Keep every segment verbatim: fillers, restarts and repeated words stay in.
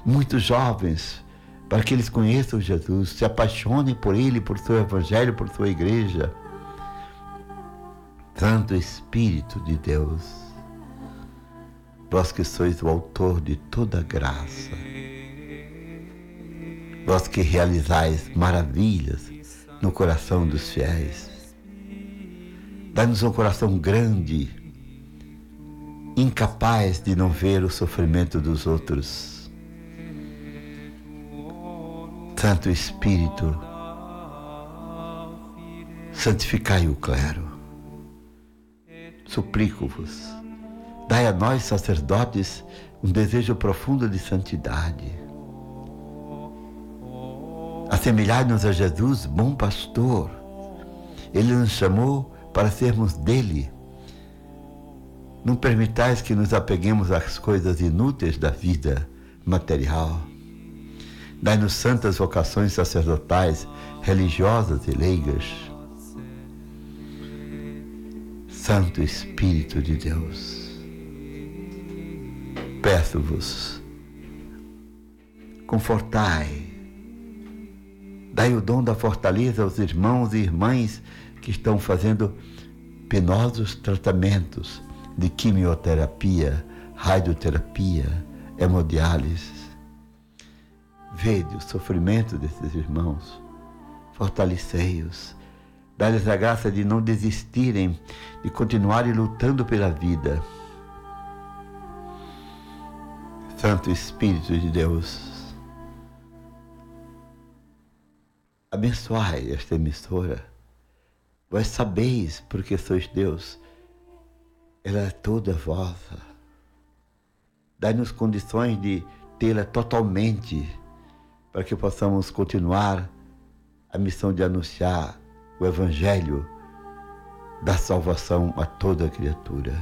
muitos jovens, para que eles conheçam Jesus, se apaixonem por Ele, por seu Evangelho, por sua igreja. Santo Espírito de Deus, vós que sois o autor de toda graça, vós que realizais maravilhas no coração dos fiéis, dai-nos um coração grande, incapaz de não ver o sofrimento dos outros. Santo Espírito, santificai o clero. Suplico-vos, dai a nós, sacerdotes, um desejo profundo de santidade. Assemelhai-nos a Jesus, bom pastor. Ele nos chamou para sermos dele. Não permitais que nos apeguemos às coisas inúteis da vida material. Dai-nos santas vocações sacerdotais, religiosas e leigas. Santo Espírito de Deus, peço-vos, confortai, dai o dom da fortaleza aos irmãos e irmãs que estão fazendo penosos tratamentos de quimioterapia, radioterapia, hemodiálise. Vede o sofrimento desses irmãos, fortalecei-os, dá-lhes a graça de não desistirem, de continuarem lutando pela vida. Santo Espírito de Deus, abençoai esta emissora. Vós sabeis porque sois Deus, ela é toda vossa. Dai-nos condições de tê-la totalmente, para que possamos continuar a missão de anunciar o Evangelho da salvação a toda criatura.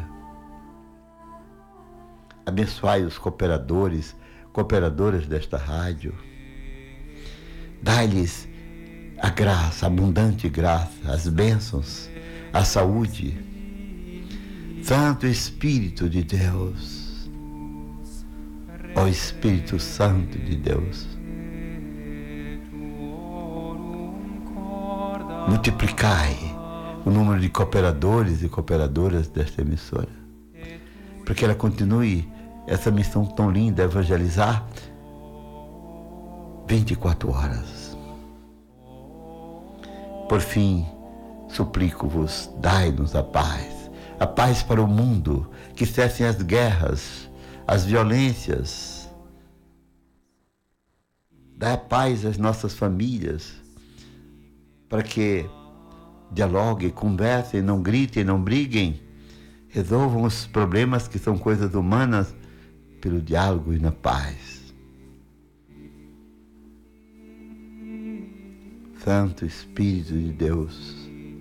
Abençoai os cooperadores, cooperadoras desta rádio. Dai-lhes a graça, a abundante graça, as bênçãos, a saúde. Santo Espírito de Deus, ó Espírito Santo de Deus, multiplicai o número de cooperadores e cooperadoras desta emissora, para que ela continue essa missão tão linda, evangelizar vinte e quatro horas. Por fim, suplico-vos, dai-nos a paz, a paz para o mundo, que cessem as guerras, as violências. Dai a paz às nossas famílias, para que dialoguem, conversem, não gritem, não briguem, resolvam os problemas que são coisas humanas pelo diálogo e na paz. Santo Espírito de Deus,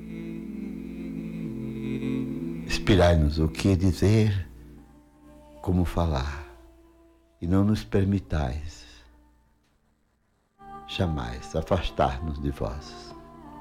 inspirai-nos o que dizer, como falar, e não nos permitais jamais afastar-nos de vós.